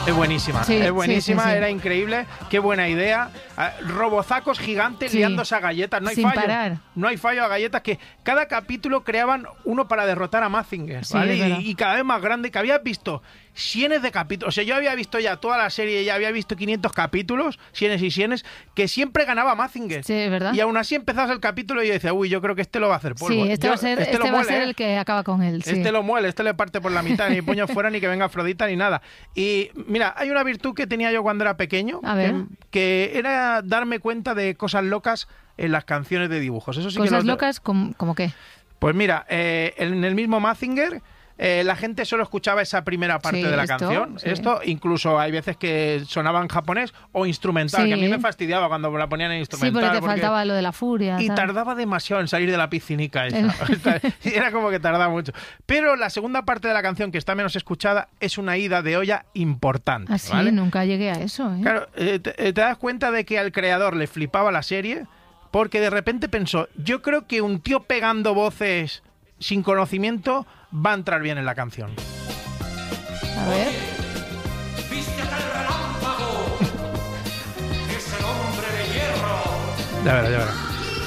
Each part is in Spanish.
Es buenísima, Sí, es buenísima, sí. Era increíble, qué buena idea. Robozacos gigantes liándose a galletas, no hay Sin fallo. parar. No hay fallo a galletas, que cada capítulo creaban uno para derrotar a Mazinger, Sí, ¿vale? es verdad. Y cada vez más grande, que habías visto cienes de capítulos. O sea, yo había visto ya toda la serie, ya había visto 500 capítulos, cienes y cienes, que siempre ganaba Mazinger. Sí, es verdad. Y aún así empezabas el capítulo y yo decía, uy, yo creo que este lo va a hacer polvo. Sí, este va a ser, lo va a muele, ser el que acaba con él. Sí. Este lo muele, este le parte por la mitad, ni puño fuera, ni que venga Afrodita, ni nada. Y mira, hay una virtud que tenía yo cuando era pequeño, A ver. que era darme cuenta de cosas locas en las canciones de dibujos. Eso sí Cosas que locas, ¿como qué? Pues mira, en el mismo Mazinger, la gente solo escuchaba esa primera parte Sí, de la esto, canción. sí. Esto, incluso hay veces que sonaba en japonés o instrumental, Sí. que a mí me fastidiaba cuando me la ponían en Sí, instrumental. porque te faltaba lo de la furia. Y tal. tardaba demasiado en salir de la piscinica esa. Era como que tardaba mucho. Pero la segunda parte de la canción, que está menos escuchada, es una ida de olla importante. Ah, sí, ¿vale? nunca llegué a eso. ¿eh? Claro, te das cuenta de que al creador le flipaba la serie, porque de repente pensó, yo creo que un tío pegando voces sin conocimiento va a entrar bien en la canción. A ver. ¡Vístete el relámpago! ¡Es el hombre de hierro! Ya verás, ya verás.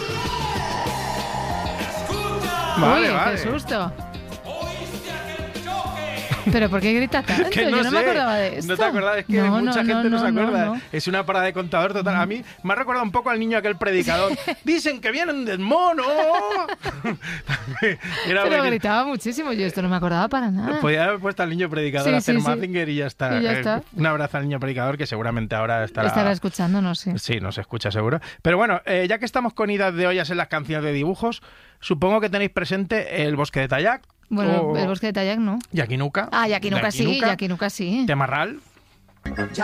¡Escucha! Vale, Uy, vale. qué susto. ¿Oíste aquel choque? ¿Pero por qué grita tanto? Que Yo no sé, me acordaba de esto. No te acordabas, es que mucha gente no se acuerda. no. Es una parada de contador total. A mí me ha recordado un poco al niño aquel predicador. Dicen que vienen del mono. Era Pero buenísimo. gritaba muchísimo. Yo esto no me acordaba para nada. Podía haber puesto al niño predicador Sí, a hacer sí, sí. Mazinger y ya está. Y ya está. Un abrazo al niño predicador, que seguramente ahora Estará escuchando, no sé. Sí, nos escucha seguro. Pero bueno, ya que estamos con idas de ollas en las canciones de dibujos, supongo que tenéis presente El bosque de Tayac. Bueno, o el bosque de Tayac no. Yakinuka. Ah, Yakinuka sí, Yakinuka sí. Temarral.